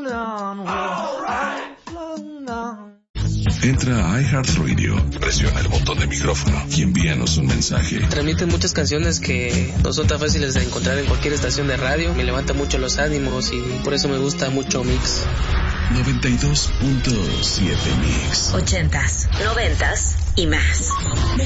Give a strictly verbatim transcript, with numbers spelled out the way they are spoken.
Entra a iHeartRadio, presiona el botón de micrófono y envíanos un mensaje. Transmiten muchas canciones que no son tan fáciles de encontrar en cualquier estación de radio. Me levanta mucho los ánimos y por eso me gusta mucho Mix. noventa y dos punto siete Mix. Ochentas, noventas y más.